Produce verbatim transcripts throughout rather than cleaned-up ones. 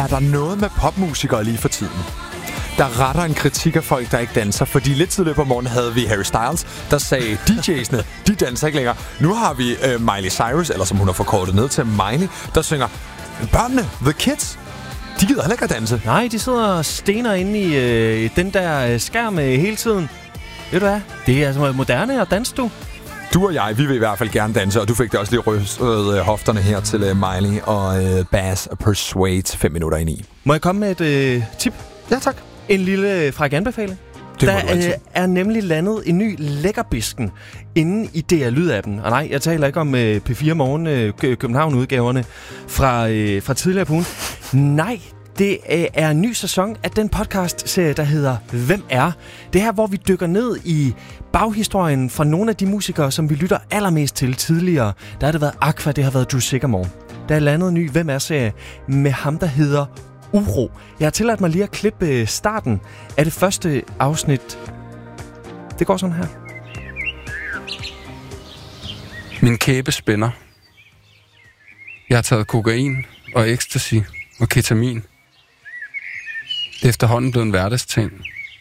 er der noget med popmusikere lige for tiden, der retter en kritik af folk, der ikke danser. Fordi lidt tidligere på morgen havde vi Harry Styles, der sagde, D J's'ene, de danser ikke længere. Nu har vi uh, Miley Cyrus, eller som hun har forkortet ned til Miley, der synger, børnene, the kids, de gider heller ikke at danse. Nej, de sidder og stener inde i øh, den der skærm øh, hele tiden. Ved du hvad? Det er altså moderne at danse, du. Du og jeg, vi vil i hvert fald gerne danse, og du fik det også lige rystet øh, hofterne her til øh, Miley og øh, Bass Persuade fem minutter ind i. Må jeg komme med et øh, tip? Ja, tak. En lille fræk anbefaling. Det der øh, er nemlig landet en ny lækkerbisken inde i D R Lyd-appen. Og nej, jeg taler ikke om øh, P fire Morgen øh, København-udgaverne fra, øh, fra tidligere på ugen. Nej, det øh, er en ny sæson af den podcast-serie, der hedder Hvem er? Det her, hvor vi dykker ned i baghistorien fra nogle af de musikere, som vi lytter allermest til tidligere. Der har det været Aqua, det har været Drew Sigamore. Der er landet en ny Hvem er-serie med ham, der hedder Uro. Jeg har tilladt mig lige at klippe starten af det første afsnit. Det går sådan her. Min kæbe spænder. Jeg har taget kokain og ecstasy og ketamin. Det er efterhånden blevet en hverdagsting.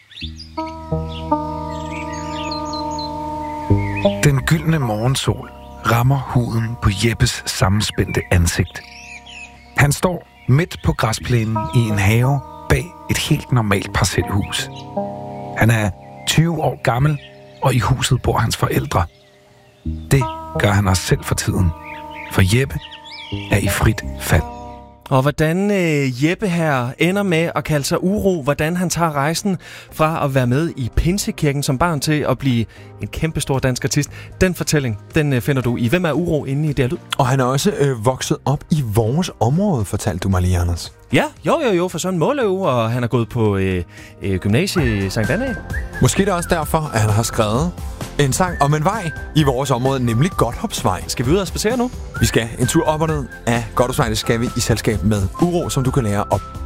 Den gyldne morgensol rammer huden på Jeppes sammenspændte ansigt. Han står midt på græsplænen i en have bag et helt normalt parcelhus. Han er tyve år gammel, og i huset bor hans forældre. Det gør han også selv for tiden, for Jeppe er i frit fald. Og hvordan øh, Jeppe her ender med at kalde sig Uro, hvordan han tager rejsen fra at være med i Pinsekirken som barn til at blive en kæmpestor dansk artist. Den fortælling, den øh, finder du i Hvem er Uro inde i D R Lyd. Og han er også øh, vokset op i vores område, fortalte du mig lige, Anders. Ja, jo jo jo, for Søren Måløv, og han er gået på øh, øh, gymnasie i Sankt Anna. Måske det er også derfor, at han har skrevet en sang om en vej i vores område, nemlig Godthåbsvej. Skal vi ud og spacere nu? Vi skal en tur op og ned af Godthåbsvej, det skal vi i selskab med Uro, som du kan lære op